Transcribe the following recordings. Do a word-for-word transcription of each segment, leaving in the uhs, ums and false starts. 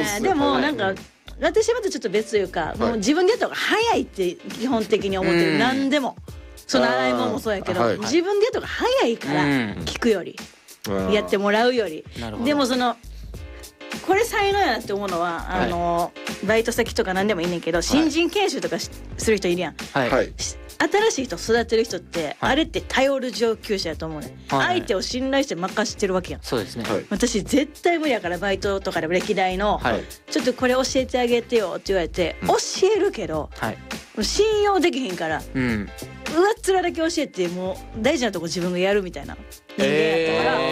ね。でもなんか私はまたちょっと別というか、もう自分でやった方が早いって基本的に思ってる。何でもその洗い物もそうやけど、自分でやった方が早いから聞くよりやってもらうより。でもそのこれ才能やなって思うのは、あのバイト先とか何でもいいねんけど、新人研修とかする人いるやん。新しい人育てる人って、あれって頼る上級者やと思うね。相手を信頼して任してるわけやん。 そうですね。 私絶対無理やから、バイトとかで歴代のちょっとこれ教えてあげてよって言われて教えるけど、信用できへんから、上っ面だけ教えて、もう大事なとこ自分がやるみたいな人間やったから、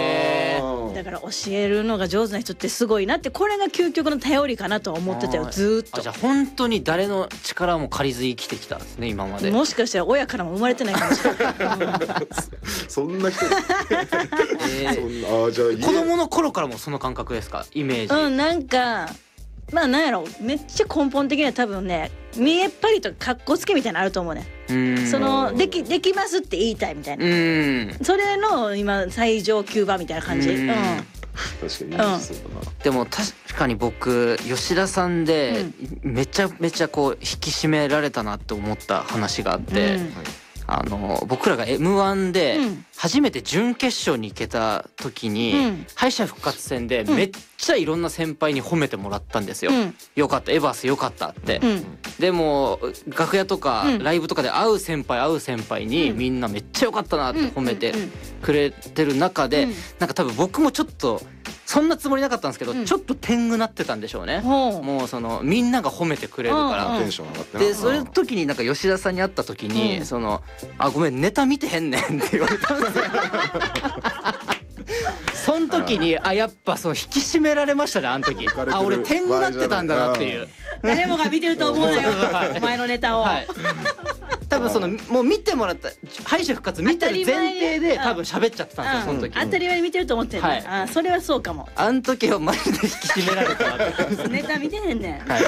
だから教えるのが上手な人ってすごいなって、これが究極の頼りかなとは思ってたよ、ずーっと。 じゃあ本当に誰の力も借りず生きてきたんですね、今まで。 もしかしたら親からも生まれてないかもしれない。 そんな人子供の頃からもその感覚ですか、イメージ。 うん、なんかまあなんやろ、めっちゃ根本的には多分ね、見えっ張りとかかっこつけみたいなのあると思うね。そのできできますって言いたいみたいな、それの今最上級版みたいな感じ。うん、確かにそうだな。 でも確かに僕吉田さんでめちゃめちゃこう引き締められたなって思った話があって、うん、あの僕らが エムワン で初めて準決勝に行けた時に、うん、敗者復活戦でめっちゃいろんな先輩に褒めてもらったんですよ、うん、よかった、エバースよかったって、うん、でも楽屋とかライブとかで会う先輩会う先輩にみんなめっちゃよかったなって褒めてくれてる中で、なんか多分僕もちょっとそんなつもりなかったんですけど、うん、ちょっと天狗なってたんでしょうね。もうそのみんなが褒めてくれるからテンション上がってな。でそれの時になんか吉田さんに会った時に、うん、そのあごめんネタ見てへんねんって言われたんですよ。その時にあやっぱそう引き締められましたね、あの時。あ俺天狗なってたんだなっていう。 誰もが見てると思うなよ、お前のネタを。はい、 多分そのもう見てもらった敗者復活見てる前提で多分喋っちゃってたんですよ、その時。 当たり前に見てると思ってる、ね。はい、あそれはそうかも。 あの時はマジで引き締められたな。 ネタ見てへんねん。 はい。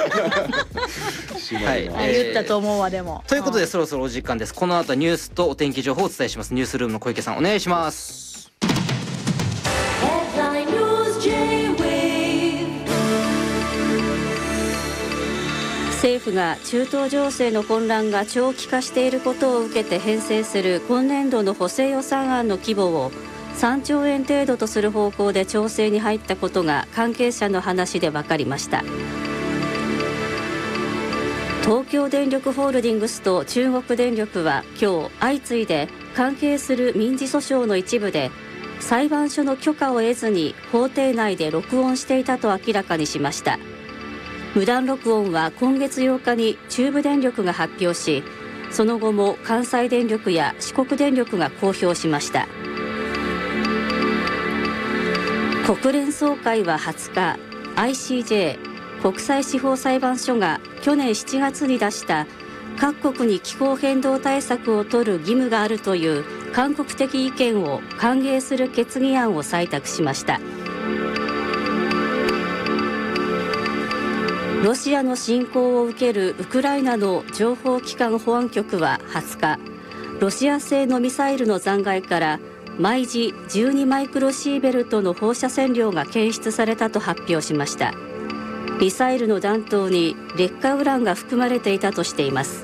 はい、言ったと思うわ。でも。 ということでそろそろお時間です。この後ニュースとお天気情報をお伝えします。ニュースルームの小池さんお願いします。 政府が中東情勢の混乱が長期化していることを受けて編成する今年度の補正予算案の規模をさんちょうえん程度とする方向で調整に入ったことが関係者の話で分かりました。東京電力ホールディングスと中国電力は今日相次いで関係する民事訴訟の一部で裁判所の許可を得ずに法廷内で録音していたと明らかにしました。無断録音は今月ようかに中部電力が発表し、その後も関西電力や四国電力が公表しました。国連総会ははつか アイシージェー 国際司法裁判所が去年しちがつに出した各国に気候変動対策を取る義務があるという勧告的意見を歓迎する決議案を採択しました。ロシアの侵攻を受けるウクライナの情報機関保安局ははつか、ロシア製のミサイルの残骸から毎時じゅうにマイクロシーベルトの放射線量が検出されたと発表しました。ミサイルの弾頭に劣化ウランが含まれていたとしています。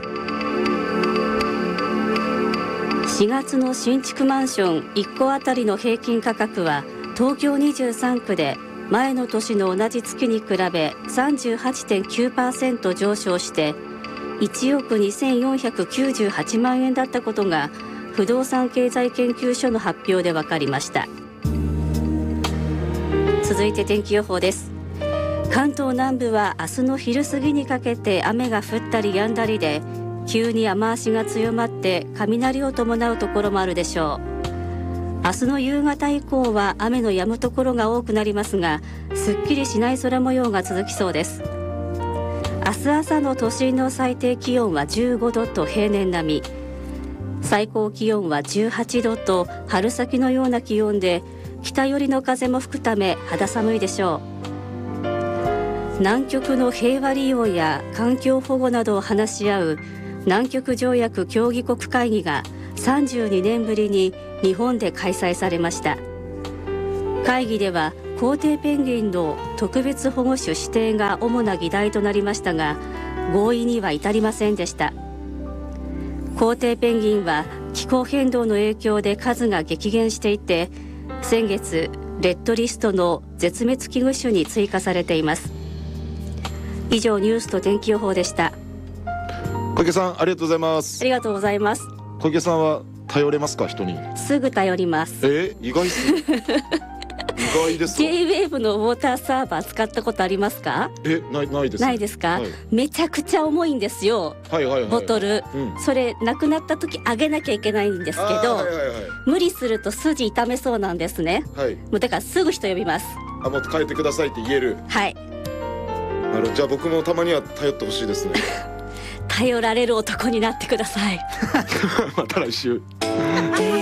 しがつの新築マンションいっこあたりの平均価格は東京にじゅうさんくで前の年の同じ月に比べ さんじゅうはちてんきゅうパーセント 上昇していちおくにせんよんひゃくきゅうじゅうはちまんえんだったことが不動産経済研究所の発表で分かりました。続いて天気予報です。関東南部は明日の昼過ぎにかけて雨が降ったり止んだりで、急に雨足が強まって雷を伴うところもあるでしょう。明日の夕方以降は雨の止むところが多くなりますが、すっきりしない空模様が続きそうです。明日朝の都心の最低気温はじゅうごどと平年並み、最高気温はじゅうはちどと春先のような気温で、北寄りの風も吹くため肌寒いでしょう。南極の平和利用や環境保護などを話し合う南極条約協議国会議がさんじゅうにねんぶりに日本で開催されました。会議では皇帝ペンギンの特別保護種指定が主な議題となりましたが、合意には至りませんでした。皇帝ペンギンは気候変動の影響で数が激減していて、先月レッドリストの絶滅危惧種に追加されています。以上、ニュースと天気予報でした。 小池さん、ありがとうございます。 ありがとうございます。 小池さんは頼れますか、人に？ すぐ頼ります。 えー、意外っすね。意外です。 J ウェーブのウォーターサーバー使ったことありますか？ え、ない、ないです、ね、 ないですか、 はい、 めちゃくちゃ重いんですよ、 はいはいはい、 ボトル、うん、それなくなった時あげなきゃいけないんですけど、はいはいはい、無理すると筋痛めそうなんですね、はい、もうだからすぐ人呼びます。 あ、もう変えてくださいって言える。 はい。 なる、じゃあ僕もたまには頼ってほしいですね。 頼られる男になってください。 また来週。